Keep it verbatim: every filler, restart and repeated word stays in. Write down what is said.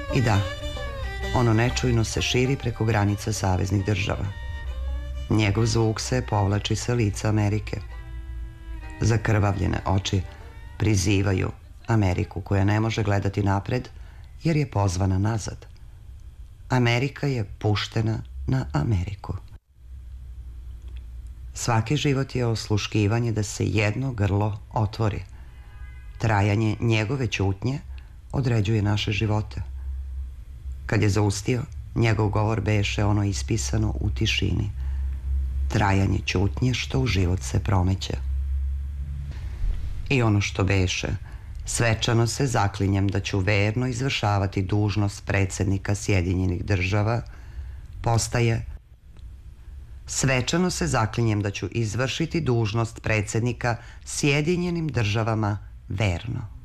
I da, ono nečujno se širi preko granica saveznih država. Njegov zvuk se povlači sa lica Amerike. Zakrvavljene oči prizivaju Ameriku koja ne može gledati napred jer je pozvana nazad. Amerika je puštena na Ameriku. Svaki život je osluškivanje da se jedno grlo otvori. Trajanje njegove ćutnje određuje naše živote. Kad je zaustio, njegov govor beše ono ispisano u tišini. Trajanje ćutnje što u život se promeće. I ono što beše, svečano se zaklinjem da ću verno izvršavati dužnost predsjednika Sjedinjenih država, postaje: svečano se zaklinjem da ću izvršiti dužnost predsjednika Sjedinjenim državama verno.